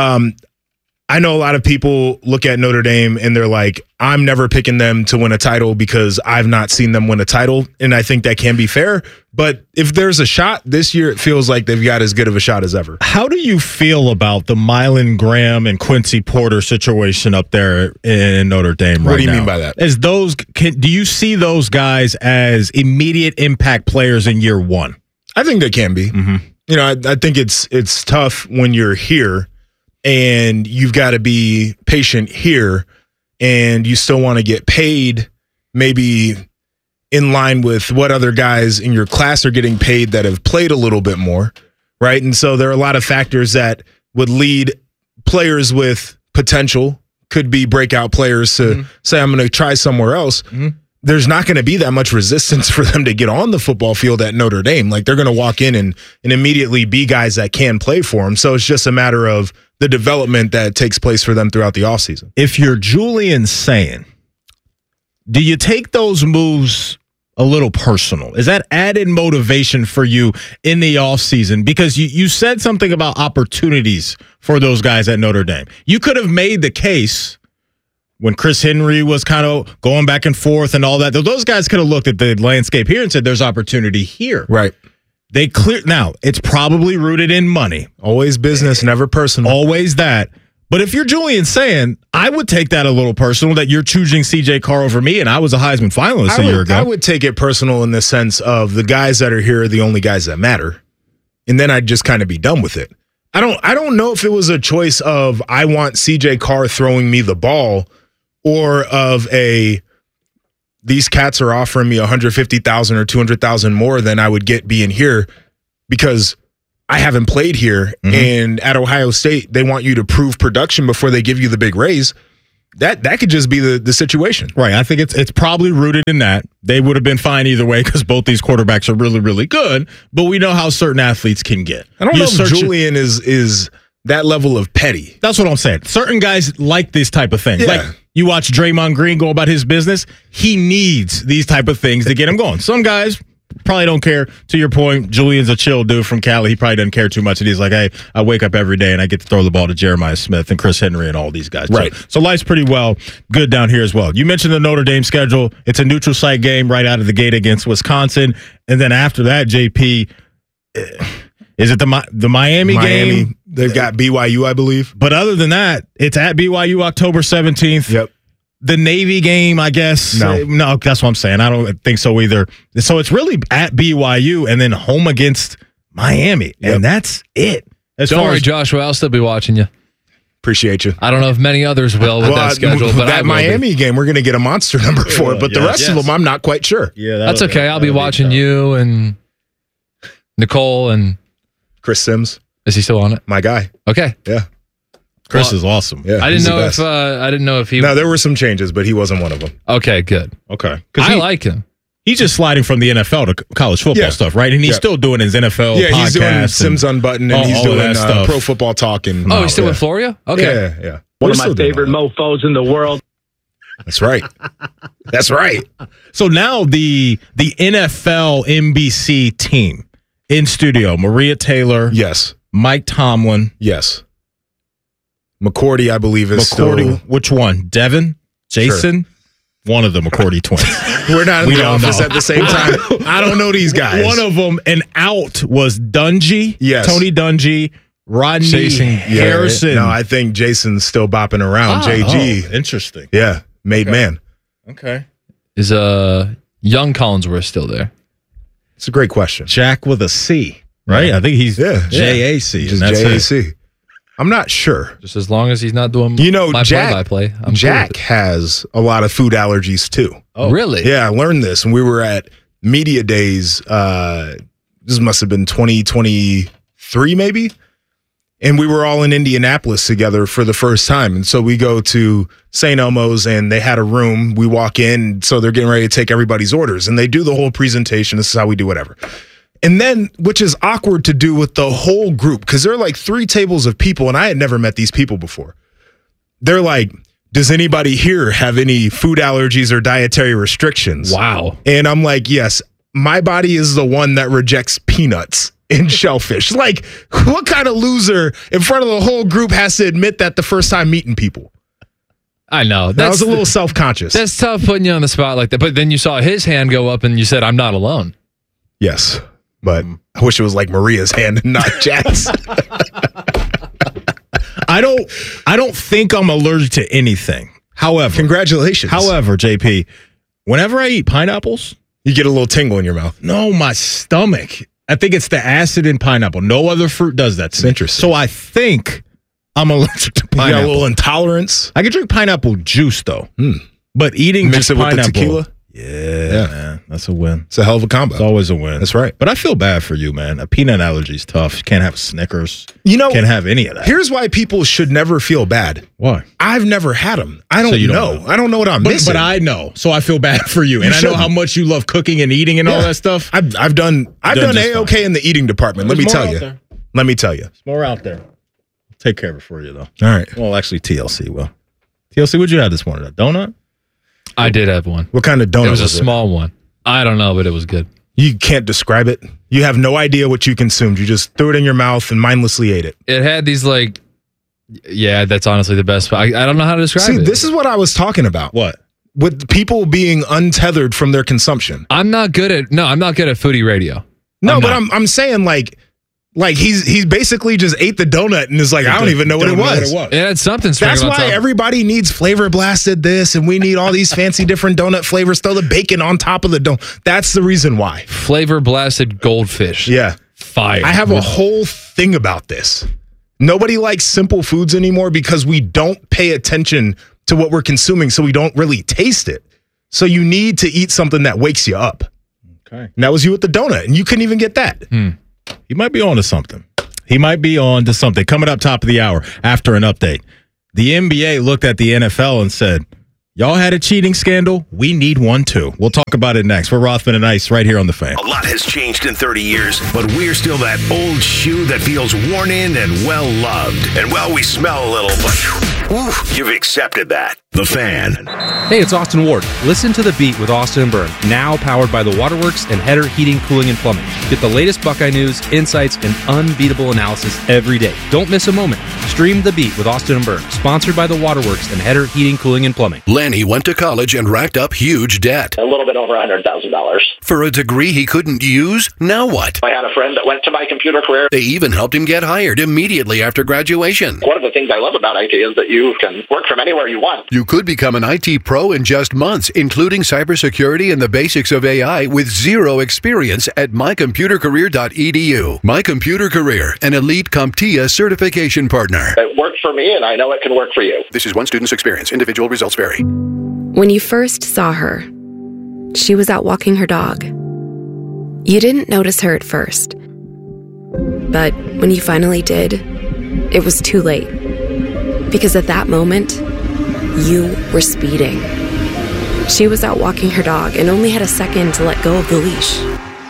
I know a lot of people look at Notre Dame and they're like, I'm never picking them to win a title because I've not seen them win a title. And I think that can be fair. But if there's a shot this year, it feels like they've got as good of a shot as ever. How do you feel about the Mylan Graham and Quincy Porter situation up there in Notre Dame right now? What do you mean by that? As those, do you see those guys as immediate impact players in year one? I think they can be. You know, I think it's tough when you're here and you've got to be patient here and you still want to get paid maybe in line with what other guys in your class are getting paid that have played a little bit more, right? And so there are a lot of factors that would lead players with potential, could be breakout players, to say, I'm going to try somewhere else. There's not going to be that much resistance for them to get on the football field at Notre Dame. Like, they're going to walk in and immediately be guys that can play for them. So it's just a matter of the development that takes place for them throughout the offseason. If you're Julian Sayin, do you take those moves a little personal? Is that added motivation for you in the offseason? Because you said something about opportunities for those guys at Notre Dame. You could have made the case when Chris Henry was kind of going back and forth and all that. Those guys could have looked at the landscape here and said, there's opportunity here. Right. Now, it's probably rooted in money. Always business, never personal. Always that. But if you're Julian saying, I would take that a little personal that you're choosing CJ Carr over me, and I was a Heisman finalist a year ago. I would take it personal in the sense of the guys that are here are the only guys that matter. And then I'd just kind of be done with it. I don't know if it was a choice of I want CJ Carr throwing me the ball or of these cats are offering me $150,000 or $200,000 more than I would get being here because I haven't played here, and at Ohio State, they want you to prove production before they give you the big raise. That could just be the situation. Right. I think it's probably rooted in that. They would have been fine either way because both these quarterbacks are really, really good, but we know how certain athletes can get. I don't know if Julian is that level of petty. That's what I'm saying. Certain guys like this type of thing. Yeah. Like you watch Draymond Green go about his business. He needs these type of things to get him going. Some guys probably don't care. To your point, Julian's a chill dude from Cali. He probably doesn't care too much. And he's like, hey, I wake up every day and I get to throw the ball to Jeremiah Smith and Chris Henry and all these guys. Right. So life's pretty well good down here as well. You mentioned the Notre Dame schedule. It's a neutral site game right out of the gate against Wisconsin. And then after that, JP, is it the Miami game? They've got BYU, I believe. But other than that, it's at BYU October 17th. Yep. The Navy game, I guess. No, that's what I'm saying. I don't think so either. So it's really at BYU and then home against Miami. Yep. And that's it. Don't worry, Joshua. I'll still be watching you. Appreciate you. I don't know if many others will with that schedule, but that Miami game, we're going to get a monster number for it. But the rest of them, I'm not quite sure. Yeah, that's okay. I'll be watching you and Nicole and Chris Sims. Is he still on it? My guy. Okay. Yeah. Chris is awesome. Yeah, I didn't know if he. No, there were some changes, but he wasn't one of them. Okay, good. Okay, I like him. He's just sliding from the NFL to college football stuff, right? And he's still doing his NFL podcast. He's doing Sims Unbuttoned, and he's doing stuff. Pro Football Talk. And he's still with Floria? Okay. Yeah. One of my favorite mofos in the world. That's right. That's right. So now the NFL NBC team in studio, Maria Taylor. Yes. Mike Tomlin. Yes. McCourty, I believe, is still. Which one? Devin? Jason? Sure. One of the McCourty twins. We're not in the office at the same time. I don't know these guys. One of them, and out was Dungy. Yes. Tony Dungy. Rodney Harrison. No, I think Jason's still bopping around. JG. Oh, interesting. Yeah. Made man. Okay. Is young Collinsworth still there? It's a great question. Jack with a C, right? Yeah. I think he's JAC. Just JAC. I'm not sure. Just as long as he's not doing my play-by-play. Jack has a lot of food allergies too. Oh, really? Yeah, I learned this when we were at Media Days. This must have been 2023 maybe. And we were all in Indianapolis together for the first time. And so we go to St. Elmo's and they had a room. We walk in, so they're getting ready to take everybody's orders. And they do the whole presentation. This is how we do whatever. And then, which is awkward to do with the whole group, because there are like 3 tables of people, and I had never met these people before. They're like, does anybody here have any food allergies or dietary restrictions? Wow. And I'm like, yes, my body is the one that rejects peanuts and shellfish. Like, what kind of loser in front of the whole group has to admit that the first time meeting people? I know. I was a little self-conscious. That's tough putting you on the spot like that. But then you saw his hand go up and you said, I'm not alone. Yes. But I wish it was like Maria's hand and not Jack's. I don't think I'm allergic to anything. However, congratulations. However, JP, whenever I eat pineapples, you get a little tingle in your mouth. No, my stomach. I think it's the acid in pineapple. No other fruit does that to me. Interesting. So I think I'm allergic to pineapple. You got a little intolerance? I can drink pineapple juice though. But eating mix just it with pineapple, the tequila? Yeah, man, that's a win. It's a hell of a combo. It's always a win. That's right. But I feel bad for you, man. A peanut allergy is tough. You can't have Snickers. You know, can't have any of that. Here's why people should never feel bad. Why? I've never had them. I don't know. I don't know what I'm missing. But I know, so I feel bad for you. And I know how much you love cooking and eating and all that stuff. I've done A-okay in the eating department. Let me tell you. It's more out there. I'll take care of it for you, though. All right. Well, actually, TLC will. TLC, what'd you have this morning? A donut? I did have one. What kind of donut? It was a small one. I don't know, but it was good. You can't describe it. You have no idea what you consumed. You just threw it in your mouth and mindlessly ate it. It had these that's honestly the best. I don't know how to describe it. See, this is what I was talking about. What? With people being untethered from their consumption. I'm not good at foodie radio. No, but I'm saying like he's basically just ate the donut and is like, I don't even know what it was. Yeah, it's something. That's why everybody needs flavor blasted this, and we need all these fancy different donut flavors. Throw the bacon on top of the donut. That's the reason why. Flavor blasted goldfish. Yeah. Fire. I have a whole thing about this. Nobody likes simple foods anymore because we don't pay attention to what we're consuming, so we don't really taste it. So you need to eat something that wakes you up. Okay. And that was you with the donut, and you couldn't even get that. He might be on to something. Coming up top of the hour after an update. The NBA looked at the NFL and said, y'all had a cheating scandal. We need one too. We'll talk about it next. We're Rothman and Ice right here on The Fan. A lot has changed in 30 years, but we're still that old shoe that feels worn in and well loved. And well, we smell a little, but you've accepted that. The Fan. Hey, it's Austin Ward. Listen to The Beat with Austin and Byrne, now powered by the Waterworks and Header Heating, Cooling, and Plumbing. Get the latest Buckeye news, insights, and unbeatable analysis every day. Don't miss a moment. Stream The Beat with Austin and Byrne, sponsored by the Waterworks and Header Heating, Cooling, and Plumbing. Lanny went to college and racked up huge debt. A little bit over $100,000. For a degree he couldn't use, now what? I had a friend that went to My Computer Career. They even helped him get hired immediately after graduation. One of the things I love about IT is that you can work from anywhere you want. You could become an IT pro in just months, including cybersecurity and the basics of AI with zero experience at mycomputercareer.edu. My Computer Career, an elite CompTIA certification partner. It worked for me, and I know it can work for you. This is one student's experience. Individual results vary. When you first saw her, she was out walking her dog. You didn't notice her at first. But when you finally did, it was too late. Because at that moment, you were speeding. She was out walking her dog and only had a second to let go of the leash.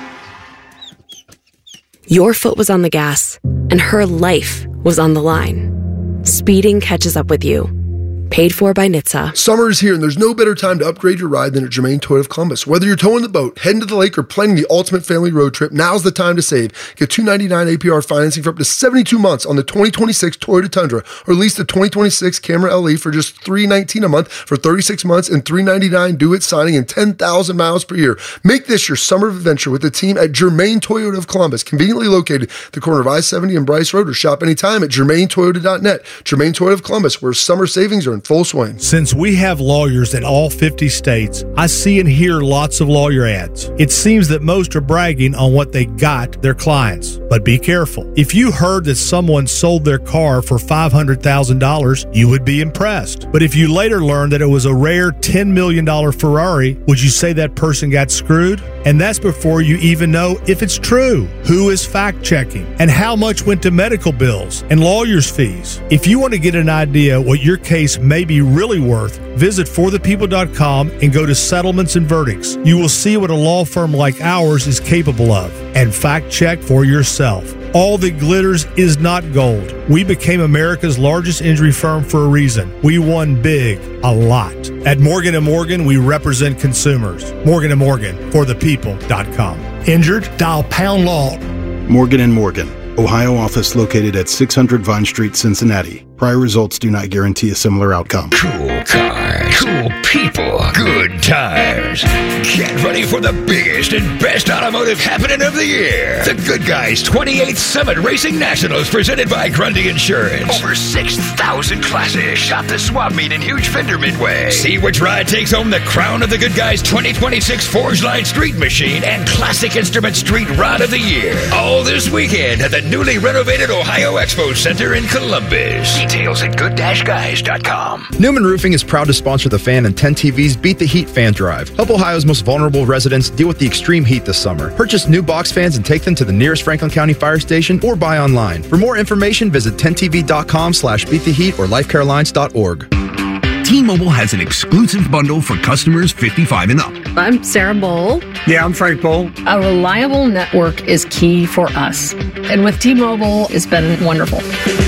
Your foot was on the gas, and her life was on the line. Speeding catches up with you. Paid for by NHTSA. Summer is here, and there's no better time to upgrade your ride than at Germain Toyota of Columbus. Whether you're towing the boat, heading to the lake, or planning the ultimate family road trip, now's the time to save. Get $299 APR financing for up to 72 months on the 2026 Toyota Tundra, or lease the 2026 Camry LE for just $319 a month for 36 months and $399 due at signing and 10,000 miles per year. Make this your summer adventure with the team at Germain Toyota of Columbus, conveniently located at the corner of I-70 and Bryce Road, or shop anytime at germaintoyota.net. Germain Toyota of Columbus, where summer savings are in full swing. Since we have lawyers in all 50 states, I see and hear lots of lawyer ads. It seems that most are bragging on what they got their clients. But be careful. If you heard that someone sold their car for $500,000, you would be impressed. But if you later learned that it was a rare $10 million Ferrari, would you say that person got screwed? And that's before you even know if it's true. Who is fact-checking? And how much went to medical bills and lawyers' fees? If you want to get an idea what your case may be really worth, visit forthepeople.com and go to settlements and verdicts. You will see what a law firm like ours is capable of, and fact check for yourself. All that glitters is not gold. We became America's largest injury firm for a reason. We won big, a lot. At Morgan & Morgan, we represent consumers. Morgan & Morgan, forthepeople.com. Injured? Dial pound law. Morgan & Morgan, Ohio office located at 600 Vine Street, Cincinnati. Prior results do not guarantee a similar outcome. Cool cars, cool people, good tires. Get ready for the biggest and best automotive happening of the year. The Good Guys 28th Summit Racing Nationals, presented by Grundy Insurance. Over 6,000 classes. Shop the swap meet in Huge Fender Midway. See which ride takes home the crown of the Good Guys 2026 Forge Line Street Machine and Classic Instrument Street Rod of the Year. All this weekend at the newly renovated Ohio Expo Center in Columbus. Details at good-guys.com. Newman Roofing is proud to sponsor The Fan and 10 TV's Beat the Heat Fan Drive. Help Ohio's most vulnerable residents deal with the extreme heat this summer. Purchase new box fans and take them to the nearest Franklin County Fire Station or buy online. For more information, visit 10tv.com/beattheheat or lifecarealliance.org. T-Mobile has an exclusive bundle for customers 55 and up. I'm Sarah Bowl. Yeah, I'm Frank Bowl. A reliable network is key for us. And with T-Mobile, it's been wonderful.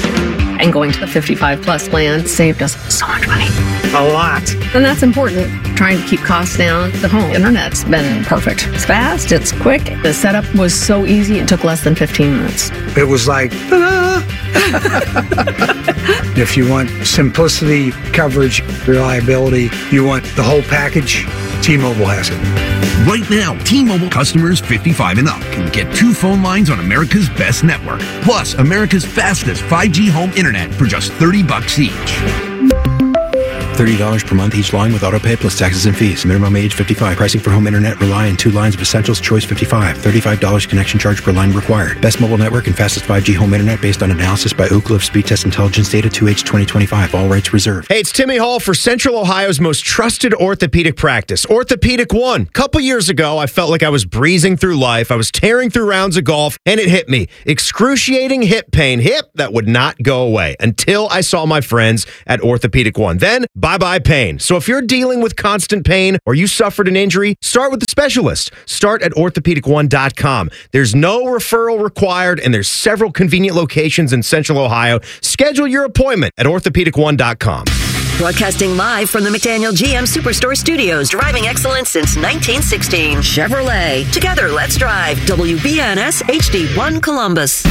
And going to the 55 plus plan saved us so much money. A lot. And that's important. Trying to keep costs down. The home internet's been perfect. It's fast, it's quick. The setup was so easy, it took less than 15 minutes. It was like, ta-da! If you want simplicity, coverage, reliability, you want the whole package, T-Mobile has it. Right now, T-Mobile customers 55 and up can get 2 phone lines on America's best network. Plus, America's fastest 5G home internet for just $30 each. $30 per month each line with autopay plus taxes and fees. Minimum age 55. Pricing for home internet rely on 2 lines of Essentials Choice 55. $35 connection charge per line required. Best mobile network and fastest 5G home internet based on analysis by Oak Cliff Speed Test Intelligence Data 2H 2025. All rights reserved. Hey, it's Timmy Hall for Central Ohio's most trusted orthopedic practice, Orthopedic One. Couple years ago, I felt like I was breezing through life. I was tearing through rounds of golf, and it hit me. Excruciating hip pain. Hip that would not go away until I saw my friends at Orthopedic One. Then, bye-bye pain. So if you're dealing with constant pain or you suffered an injury, start with the specialist. Start at orthopedic1.com. There's no referral required, and there's several convenient locations in Central Ohio. Schedule your appointment at orthopedic1.com. Broadcasting live from the McDaniel GM Superstore Studios, driving excellence since 1916. Chevrolet. Together, let's drive. WBNS HD1 Columbus.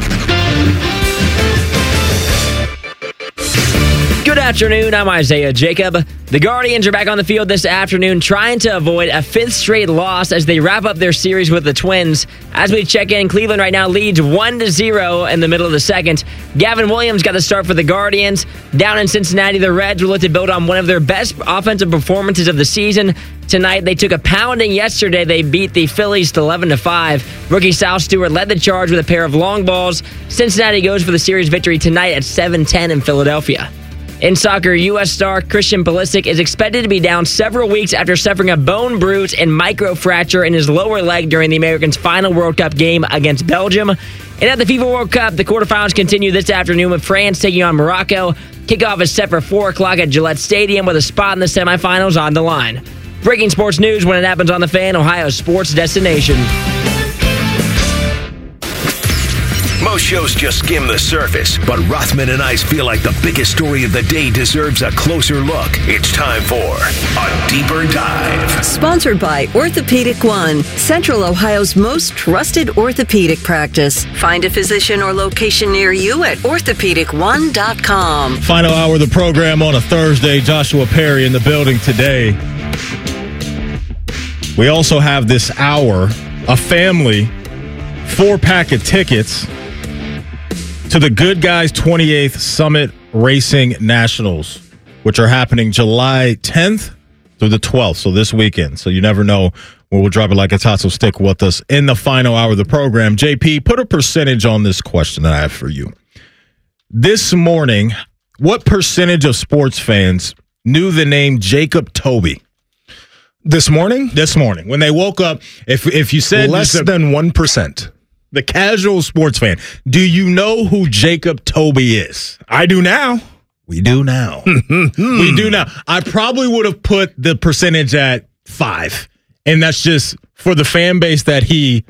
Good afternoon, I'm Isaiah Jacob. The Guardians are back on the field this afternoon trying to avoid a 5th straight loss as they wrap up their series with the Twins. As we check in, Cleveland right now leads 1-0 in the middle of the second. Gavin Williams got the start for the Guardians. Down in Cincinnati, the Reds will look to build on one of their best offensive performances of the season. Tonight, they took a pounding yesterday. They beat the Phillies to 11-5. Rookie Sal Stewart led the charge with a pair of long balls. Cincinnati goes for the series victory tonight at 7:10 in Philadelphia. In soccer, U.S. star Christian Pulisic is expected to be down several weeks after suffering a bone bruise and microfracture in his lower leg during the Americans' final World Cup game against Belgium. And at the FIFA World Cup, the quarterfinals continue this afternoon with France taking on Morocco. Kickoff is set for 4 o'clock at Gillette Stadium with a spot in the semifinals on the line. Breaking sports news when it happens on The Fan, Ohio's sports destination. Most shows just skim the surface, but Rothman and I feel like the biggest story of the day deserves a closer look. It's time for a deeper dive. Sponsored by Orthopedic One, Central Ohio's most trusted orthopedic practice. Find a physician or location near you at orthopedic1.com. Final hour of the program on a Thursday. Joshua Perry in the building today. We also have this hour a family 4-pack of tickets to the Good Guys 28th Summit Racing Nationals, which are happening July 10th through the 12th, so this weekend. So you never know when we'll drop it like it's hot, so stick with us in the final hour of the program. JP, put a percentage on this question that I have for you. This morning, what percentage of sports fans knew the name Jacob Toby? This morning? This morning. When they woke up, if you said... Less than 1%. The casual sports fan. Do you know who Jacob Toby is? I do now. We do now. We do now. I probably would have put the percentage at 5. And that's just for the fan base that he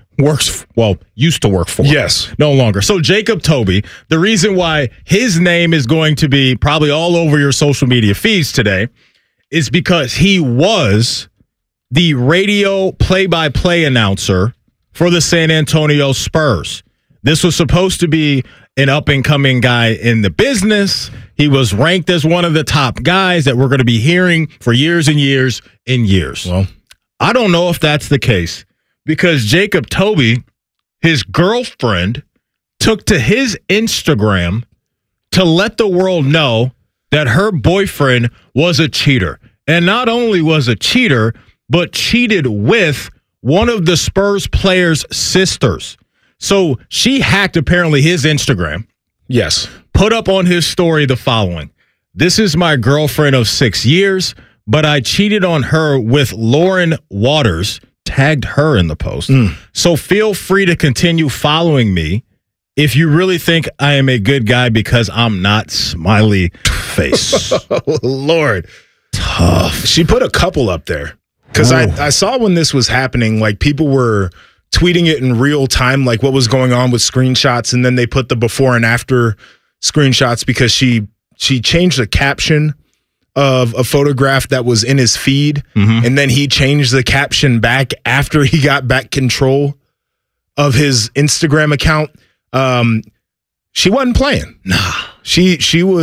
used to work for. Yes. No longer. So Jacob Toby, the reason why his name is going to be probably all over your social media feeds today is because he was the radio play-by-play announcer for the San Antonio Spurs. This was supposed to be an up-and-coming guy in the business. He was ranked as one of the top guys that we're going to be hearing for years and years and years. Well, I don't know if that's the case because Jacob Toby, his girlfriend, took to his Instagram to let the world know that her boyfriend was a cheater. And not only was a cheater, but cheated with one of the Spurs players' sisters. So she hacked apparently his Instagram. Yes. Put up on his story the following. This is my girlfriend of 6 years, but I cheated on her with Lauren Waters, tagged her in the post. So feel free to continue following me if you really think I am a good guy because I'm not smiley face. Lord. Tough. She put a couple up there. Because I saw when this was happening, like people were tweeting it in real time, like what was going on with screenshots, and then they put the before and after screenshots because she changed the caption of a photograph that was in his feed, and then he changed the caption back after he got back control of his Instagram account. She wasn't playing. Nah. She was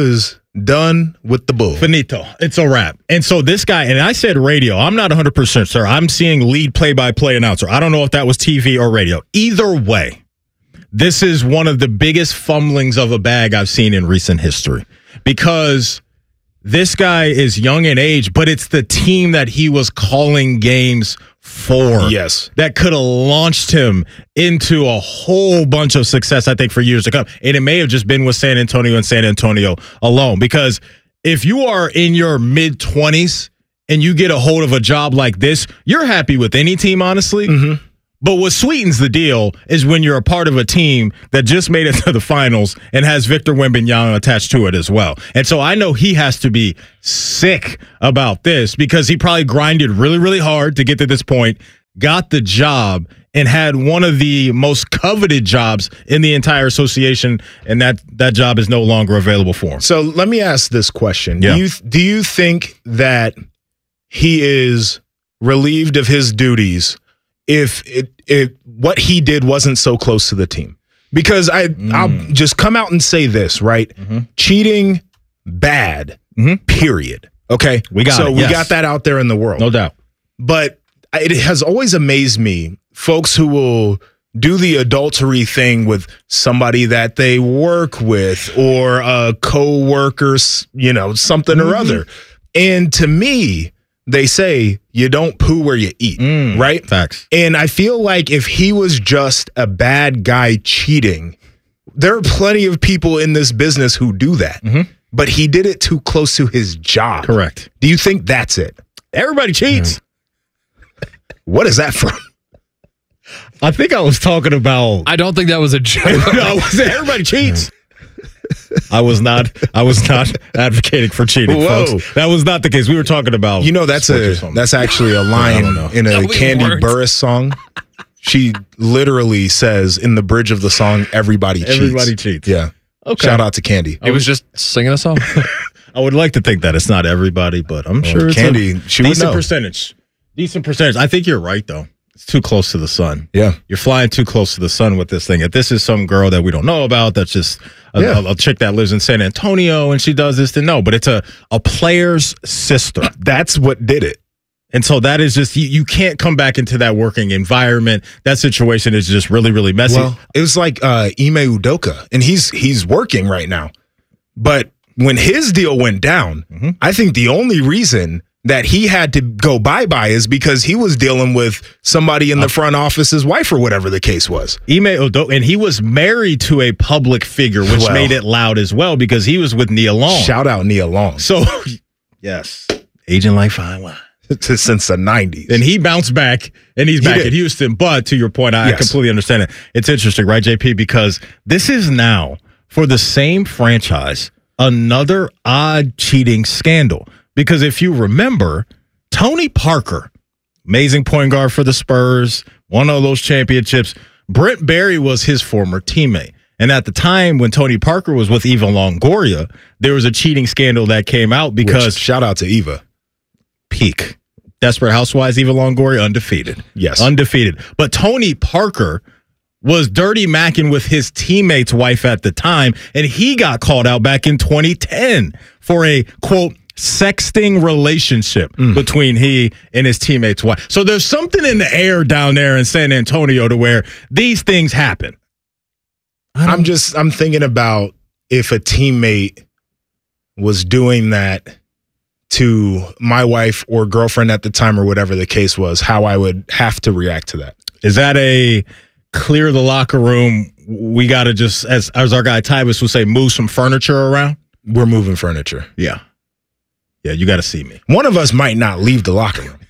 Done with the bull. Finito. It's a wrap. And so this guy, and I said radio. I'm not 100% sure. I'm seeing lead play-by-play announcer. I don't know if that was TV or radio. Either way, this is one of the biggest fumblings of a bag I've seen in recent history. Because this guy is young in age, but it's the team that he was calling games for. Yes. That could have launched him into a whole bunch of success, I think, for years to come. And it may have just been with San Antonio and San Antonio alone. Because if you are in your mid-20s and you get a hold of a job like this, you're happy with any team, honestly. Mm-hmm. But what sweetens the deal is when you're a part of a team that just made it to the finals and has Victor Wembanyama attached to it as well. And so I know he has to be sick about this because he probably grinded really, really hard to get to this point, got the job, and had one of the most coveted jobs in the entire association, and that job is no longer available for him. So let me ask this question. Yeah. Do you think that he is relieved of his duties if what he did wasn't so close to the team? Because I'll just come out and say this, right? Mm-hmm. Cheating, bad, period. Okay? We got that out there in the world. No doubt. But it has always amazed me, folks who will do the adultery thing with somebody that they work with or a co-worker, something or other. And to me, they say you don't poo where you eat, right? Facts. And I feel like if he was just a bad guy cheating, there are plenty of people in this business who do that. But he did it too close to his job. Correct. Do you think that's it? Everybody cheats. What is that from? I think I was talking about... I don't think that was a joke. No, everybody cheats. I was not advocating for cheating, folks. That was not the case. We were talking about... that's actually a line in a Candy Burris song. She literally says in the bridge of the song, everybody cheats. Everybody cheats. Yeah. Okay. Shout out to Candy. He was just singing a song. I would like to think that it's not everybody, but I'm sure it's Candy, she would know. Decent percentage. I think you're right, though. It's too close to the sun. Yeah. You're flying too close to the sun with this thing. If this is some girl that we don't know about, that's just a chick that lives in San Antonio and she does this, then no. But it's a player's sister. That's what did it. And so that is just, you can't come back into that working environment. That situation is just really, really messy. Well, it was like Ime Udoka, and he's working right now. But when his deal went down, I think the only reason that he had to go bye-bye is because he was dealing with somebody in the front office's wife or whatever the case was. Ime Udoka, and he was married to a public figure, which made it loud as well because he was with Nia Long. Shout out Nia Long. So, yes, aging like fine wine. Since the 90s. And he bounced back, and he's back at Houston. But to your point, I completely understand it. It's interesting, right, JP? Because this is now, for the same franchise, another odd cheating scandal. Because if you remember, Tony Parker, amazing point guard for the Spurs, won all those championships. Brent Barry was his former teammate. And at the time when Tony Parker was with Eva Longoria, there was a cheating scandal that came out because... shout out to Eva. Peak. Desperate Housewives, Eva Longoria, undefeated. Yes. Undefeated. But Tony Parker was dirty macking with his teammate's wife at the time, and he got called out back in 2010 for a, quote, sexting relationship between he and his teammate's wife. So there's something in the air down there in San Antonio to where these things happen. I'm thinking about if a teammate was doing that to my wife or girlfriend at the time or whatever the case was, how I would have to react to that. Is that a clear the locker room? We got to just, as our guy Tybus would say, move some furniture around? We're moving furniture. Yeah. Yeah, you got to see me. One of us might not leave the locker room.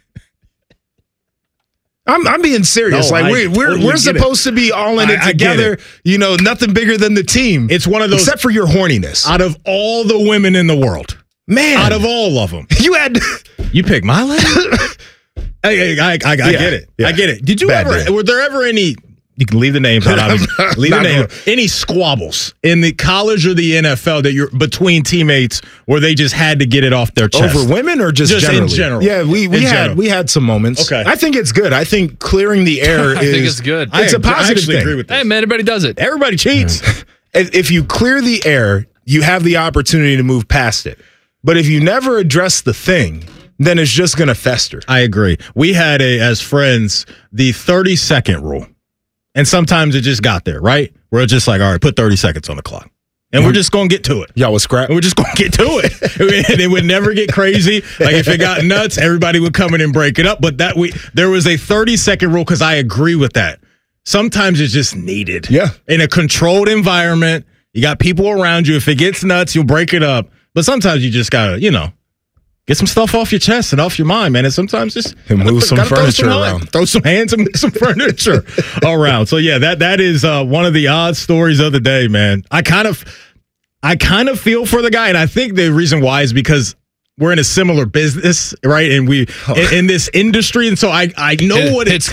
I'm being serious. No, we're supposed to be all in it together. Nothing bigger than the team. It's one of those, except for your horniness. Out of all the women in the world, man, out of all of them, you pick my lady. I get it. Yeah. I get it. Did you were there ever any? You can leave the names out. Leave the name. Any squabbles in the college or the NFL that you're between teammates where they just had to get it off their chest over women or just generally? In general? Yeah, we had some moments. Okay, I think it's good. I think clearing the air I think it's good. It's a positive thing. Agree with this. Hey man, everybody does it. Everybody cheats. If you clear the air, you have the opportunity to move past it. But if you never address the thing, then it's just going to fester. I agree. We had as friends, the 30-second rule. And sometimes it just got there, right? We're just like, all right, put 30 seconds on the clock. And we're just going to get to it. Y'all was scrap. We're just going to get to it. And it would never get crazy. Like if it got nuts, everybody would come in and break it up. But there was a 30-second rule because I agree with that. Sometimes it's just needed. Yeah. In a controlled environment, you got people around you. If it gets nuts, you'll break it up. But sometimes you just got to, get some stuff off your chest and off your mind, man. And sometimes just move some furniture around. Throw some hands and move some furniture around. So yeah, that is one of the odd stories of the day, man. I kind of feel for the guy, and I think the reason why is because we're in a similar business, right? And we in this industry, and so I know what it's